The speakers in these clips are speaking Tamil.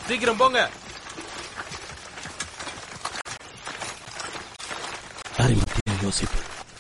சீக்கிரம் போங்க. அரிமத்தியா யோசிப்பு,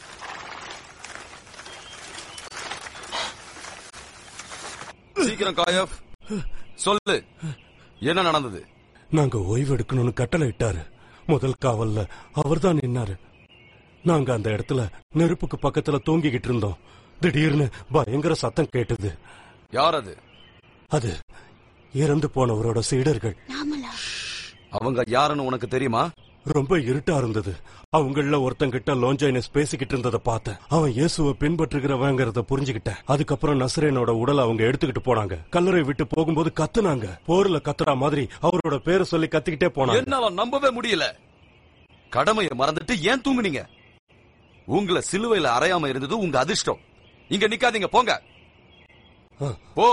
சீக்கிரம் காயப், சொல்லு என்ன நடந்தது? நாங்க ஓய்வு எடுக்கணும்னு கட்டளை இட்டாரு. முதல் காவல்ல அவர்தான் நின்னாரு. நாங்க அந்த இடத்துல நெருப்புக்கு பக்கத்துல தூங்கிக்கிட்டு இருந்தோம். திடீர்னு பயங்கர சத்தம் கேட்டது. யார் அது? அது இறந்து போனவரோட சீடர்கள். அவங்க யாருன்னு உனக்கு தெரியுமா? ரொம்ப இருட்டா இருந்தது. அவங்கள ஒருத்தங்கிட்ட லோஞ்சைனஸ் பேசிக்கிட்டு இருந்ததை பார்த்தேன். அவன் இயேசுவை பின்பற்றுகிறவங்கிறத புரிஞ்சுக்கிட்டேன். அதுக்கப்புறம் நசரேனோட உடலை அவங்க எடுத்துக்கிட்டு போனாங்க. கல்லறை விட்டு போகும்போது கத்துனாங்க. போர்ல கத்துறா மாதிரி அவரோட பேரை சொல்லி கத்திக்கிட்டே போனாங்க. என்னால நம்பவே முடியல. கடமையை மறந்துட்டு ஏன் தூங்குனீங்க? உங்களை சிலுவையில அறையாம இருந்தது உங்க அதிர்ஷ்டம். இங்க நிக்காதீங்க, போங்க. போ.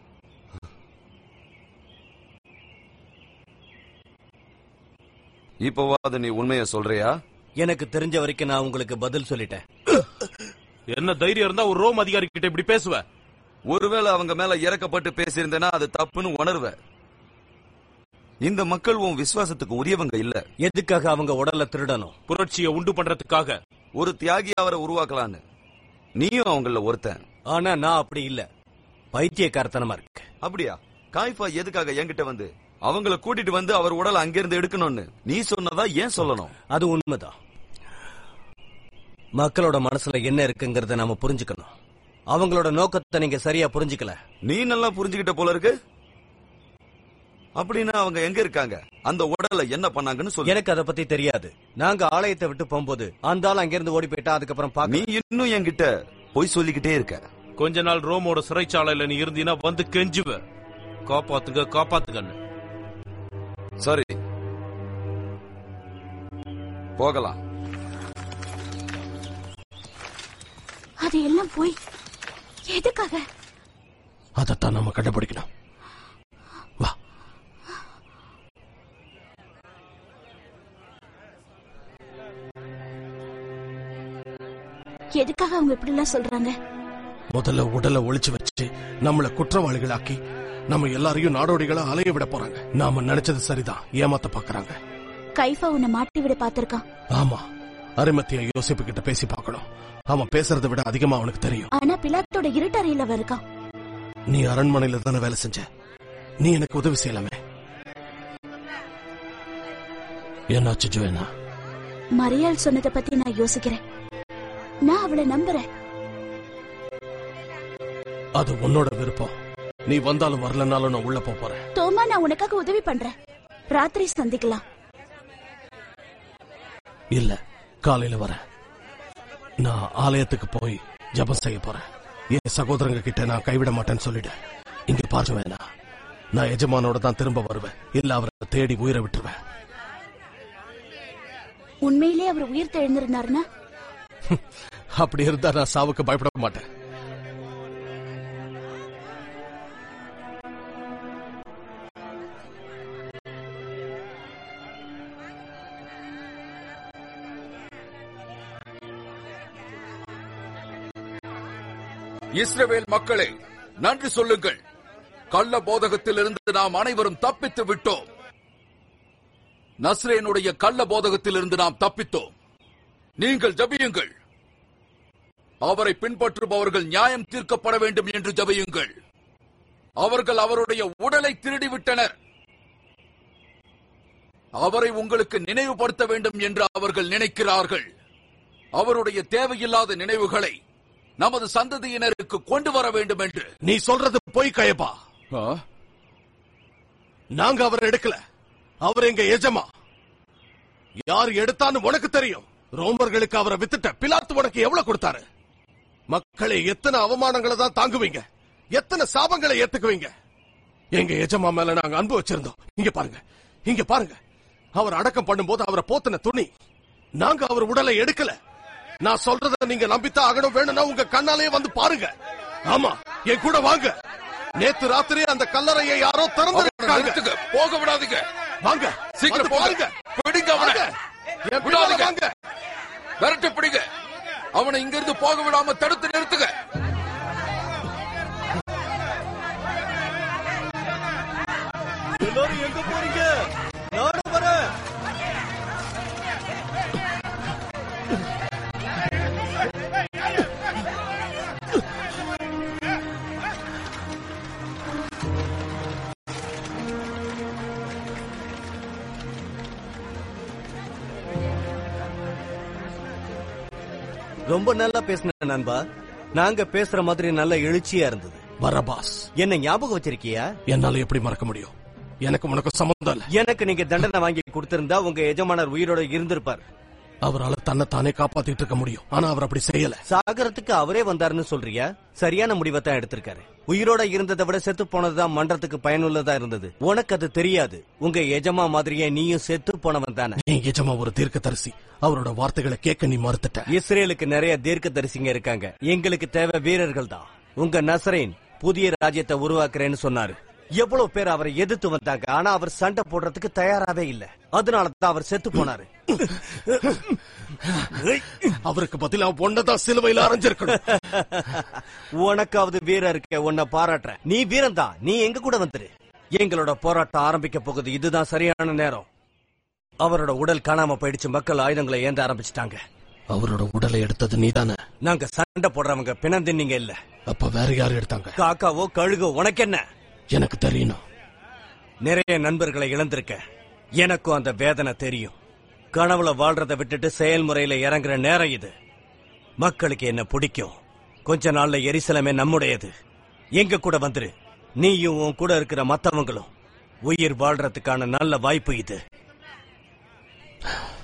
இப்போவாது நீ உண்மையை சொல்றியா? எனக்கு தெரிஞ்ச வரைக்கும் நான் உங்களுக்கு பதில் சொல்லிட்டேன். என்ன தைரியம் இருந்தா ஒரு ரோம் அதிகாரி கிட்ட இப்படி பேசுவ? ஒருவேளை அவங்க மேல இறக்கப்பட்டு பேசியிருந்தேன்னா அது தப்புன்னு உணர்வ. இந்த மக்கள் உன் விசுவாசத்துக்கு உரியவங்க இல்ல. எதுக்காக அவங்க உடலை திருடணும்? புரட்சியை உண்டு பண்றதுக்காக. ஒரு தியாகி அவரை உருவாக்கலான்னு. நீயும் அவங்கள ஒருத்தன். ஆனா நான் அப்படி இல்ல. பைத்தியக்காரத்தனமா இருக்கு. அப்படியா? காய்ஃபா எதுக்காக என்கிட்ட வந்து அவங்கள கூட்டிட்டு வந்து அவர் உடலை அங்கிருந்து எடுக்கணும்னு நீ சொன்னதா ஏன் சொல்லணும்? அது உண்மைதான். மக்களோட மனசுல என்ன இருக்குங்கறத நாம புரிஞ்சுக்கணும். அவங்களோட நோக்கத்தை நீங்க சரியா புரிஞ்சுக்கல. நீ நல்லா புரிஞ்சுக்கிட்ட போல இருக்கு. அப்படின்னா அவங்க எங்க இருக்காங்க? அந்த உடலை என்ன பண்ணாங்கன்னு சொல்லு. எனக்கு அதை பத்தி தெரியாது. நாங்க ஆலயத்தை விட்டு போகும்போது அந்த ஆள் அங்கிருந்து ஓடி போயிட்டா. அதுக்கப்புறம் நீ இன்னும் என்கிட்ட போய் சொல்லிக்கிட்டே இருக்க. கொஞ்ச நாள் ரோமோட சிறைச்சாலையில நீ இருந்தீனா வந்து கெஞ்சுவ, காப்பாத்துங்க காப்பாத்துங்கன்னு. சரி, போகலாம். அது எல்லாம் போய் எதுக்காக? அதத்தான் நம்ம கண்டுபிடிக்கணும். வா. எதுக்காக அவங்க இப்படி எல்லாம் சொல்றாங்க? முதல்ல உடலை ஒளிச்சு வச்சு நம்மள குற்றவாளிகளாக்கி நம்ம எல்லாரையும் நாடோடிகளா அலைய விட போறாங்க. நாம நினைச்சது சரிதான், ஏமாத்த பாக்குறாங்க. கைஃபா உன்னை மாட்டி விட பாத்திருக்கான். ஆமா, அரிமத்தியா யோசிப்பு கிட்ட பேசி பார்க்கணும். அவன் பேசுறதை விட அதிகமா அவனுக்கு தெரியும். ஆனா பிலாத்தோட இருட்டறையில இருக்கான். நீ அரண்மனையில தானே வேலை செஞ்ச, நீ எனக்கு உதவி செய்யலாமே. என்னாச்சு ஜோயனா? மரியாள் சொன்னதை பத்தி நான் யோசிக்கிறேன். நான் அவளை நம்புறேன். அது உன்னோட விருப்பம். நீ வந்தாலும் வரலனாலும் நான் உள்ள போறேன். தோமா, நான் உனக்காக உதவி பண்றேன். ராத்திரி சந்திக்கலாம். இல்ல, காலையில வரேன். நான் ஆலயத்துக்கு போய் ஜபம் செய்ய போறேன். என் சகோதரங்க கிட்ட நான் கைவிட மாட்டேன்னு சொல்லிடு. இங்க பாரு வேணா, நான் எஜமானோட தான் திரும்ப வருவேன். இல்ல அவரை தேடி உயிரை விட்டுருவேன். உண்மையிலே அவர் உயிர் தெழுந்திருந்தாருன்னா? அப்படி இருந்தா நான் சாவுக்கு பயப்பட மாட்டேன். இஸ்ரவேல் மக்களே, நன்றி சொல்லுங்கள். கள்ள போதகத்திலிருந்து நாம் அனைவரும் தப்பித்து விட்டோம். நஸ்ரேனுடைய கள்ள போதகத்திலிருந்து நாம் தப்பித்தோம். நீங்கள் ஜபியுங்கள். அவரை பின்பற்றுபவர்கள் நியாயம் தீர்க்கப்பட வேண்டும் என்று ஜபியுங்கள். அவர்கள் அவருடைய உடலை திருடிவிட்டனர். அவரை உங்களுக்கு நினைவுபடுத்த வேண்டும் என்று அவர்கள் நினைக்கிறார்கள். அவருடைய தேவையில்லாத நினைவுகளை நமது சந்ததியினருக்கு கொண்டு வர வேண்டும் என்று. நீ சொல்றது போய் கையப்பா. நாங்க அவரை எடுக்கல. அவர் எங்க எஜமா. யார் எடுத்தான்னு உனக்கு தெரியும். ரோமர்களுக்கு அவரை வித்துட்ட. பிலாத்து உனக்கு எவ்வளவு கொடுத்தாரு? மக்களே, எத்தனை அவமானங்களை தான் தாங்குவீங்க? எத்தனை சாபங்களை ஏத்துக்குவீங்க? எங்க எஜமா மேல நாங்க அன்பு வச்சிருந்தோம். இங்க பாருங்க, இங்க பாருங்க. அவர் அடக்கம் பண்ணும்போது அவரை போத்தின துணி. நாங்க அவர் உடலை எடுக்கல. நான் சொல்றத நீங்க நம்பித்தான் ஆகணும். வேணும்னா உங்க கண்ணாலே வந்து பாருங்க. ஆமா, என் கூட வாங்க. நேத்து ராத்திரி அந்த கல்லறையை யாரோ திறந்து போக விடாதீங்க. வாங்க, சீக்கிரம் போங்க. பிடிங்க அவனை. விடாதீங்க. விரட்டு பிடிங்க. அவனை இங்கிருந்து போக விடாம தடுத்து நிறுத்துங்க. எல்லாரும் எங்க போறீங்க? நானும் வரேன். ரொம்ப நல்லா பேசின நண்பா. நாங்க பேசுற மாதிரி நல்ல எழுச்சியா இருந்தது. பரபாஸ், என்ன ஞாபகம் வச்சிருக்கியா? என்னால எப்படி மறக்க முடியும்? எனக்கு உனக்கு சம்பந்தம் இல்ல. எனக்கு நீங்க தண்டனை வாங்கி கொடுத்திருந்தா உங்க எஜமானர் உயிரோட இருந்திருப்பார். அவரால தன்னை தானே காப்பாத்திட்டு இருக்க முடியும். ஆனா அவர் அப்படி செய்யல. சாகரத்துக்கு அவரே வந்தாருன்னு சொல்றியா? சரியான முடிவை தான் எடுத்திருக்காரு. உயிரோட இருந்ததை விட செத்து போனதுதான் மன்றத்துக்கு பயனுள்ளதா இருந்தது. உனக்கு அது தெரியாது. உங்க எஜமா மாதிரியே நீயும் செத்து போனவன் தானே. என் எஜமா ஒரு தீர்க்கதரிசி. அவரோட வார்த்தைகளை கேட்க நீ மறுத்துட்ட. இஸ்ரேலுக்கு நிறைய தீர்க்கதரிசிங்க இருக்காங்க. எங்களுக்கு தேவை வீரர்கள் தான். உங்க நசரேன் புதிய ராஜ்யத்தை உருவாக்குறேன்னு சொன்னாரு. எவ்வளவு பேர் அவரை எதிர்த்து வந்தாங்க. ஆனா அவர் சண்டை போடுறதுக்கு தயாராவே இல்ல. அதனாலதான் அவர் செத்து போனாரு. அவருக்கு பதிலா ஒன்னதான் சிலுவையில் அரைஞ்சிருக்கணும். உனக்காவது வீரம் இருக்க, உன்னை பாராட்டுற. நீ வீரம் தான். நீ எங்க கூட வந்துரு. எங்களோட போராட்டம் ஆரம்பிக்க போகுது. இதுதான் சரியான நேரம். அவரோட உடல் காணாம போயிடுச்சு. மக்கள் ஆயுதங்களை ஏந்த ஆரம்பிச்சிட்டாங்க. அவரோட உடலை எடுத்தது நீதானே? நாங்க சண்டை போடுறவங்க பிணந்தின்னீங்க இல்ல. அப்ப வேற யாரு எடுத்தாங்க? காக்காவோ கழுகோ, உனக்கு என்ன? எனக்கு தெரியணும். நிறைய நண்பர்களை இழந்திருக்க. எனக்கும் அந்த வேதனை தெரியும். கனவுல வாழ்றதை விட்டுட்டு செயல்முறையில இறங்குற நேரம் இது. மக்களுக்கு என்ன பிடிக்கும். கொஞ்ச நாள்ல எரிசலமே நம்முடையது. எங்க கூட வந்துரு. நீயும் உன் கூட இருக்கிற மத்தவங்களும் உயிர் வாழ்றதுக்கான நல்ல வாய்ப்பு இது.